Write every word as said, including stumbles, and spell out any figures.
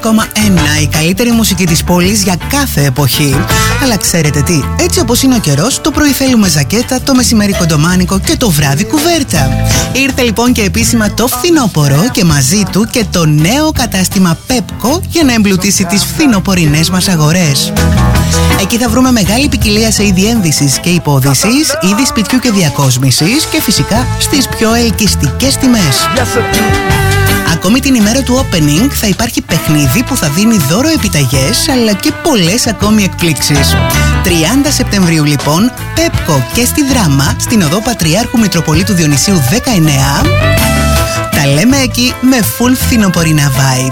κόμμα ένα, η καλύτερη μουσική της πόλης για κάθε εποχή. Αλλά ξέρετε τι, έτσι όπως είναι ο καιρός, το πρωί θέλουμε ζακέτα, το μεσημέρι κοντομάνικο και το βράδυ κουβέρτα. Ήρθε λοιπόν και επίσημα το φθινόπωρο και μαζί του και το νέο κατάστημα Pepco για να εμπλουτίσει τις φθινοπορεινές μας αγορές. Εκεί θα βρούμε μεγάλη ποικιλία σε είδη ένδυσης και υπόδυσης, είδη σπιτιού και διακόσμησης και φυσικά στις πιο ελκυστικές τιμές. Ακόμη την ημέρα του opening θα υπάρχει παιχνίδι που θα δίνει δώρο επιταγές αλλά και πολλές ακόμη εκπλήξεις. τριάντα Σεπτεμβρίου λοιπόν, Pepco και στη Δράμα, στην οδό Πατριάρχου Μητροπολίτου Διονυσίου δεκαεννέα. Τα λέμε εκεί με full φθινοπορεινά vibes.